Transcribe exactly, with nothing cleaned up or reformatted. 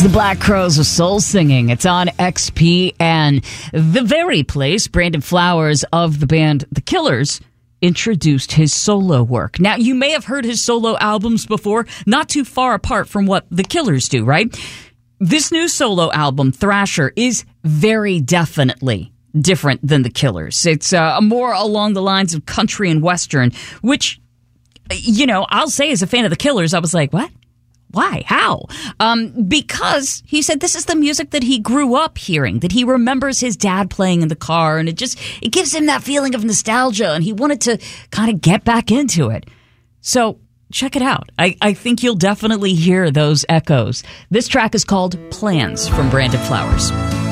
the Black Crowes of Soul Singing. It's on X P N. The very place Brandon Flowers of the band The Killers introduced his solo work. Now, you may have heard his solo albums before, not too far apart from what The Killers do, right? This new solo album, Thrasher, is very definitely different than The Killers. It's uh, more along the lines of country and western, which, you know, I'll say as a fan of The Killers, I was like, what? Why? How? Um, because he said this is the music that he grew up hearing, that he remembers his dad playing in the car, and it just, it gives him that feeling of nostalgia, and he wanted to kind of get back into it. So check it out. I, I think you'll definitely hear those echoes. This track is called Plans from Brandon Flowers.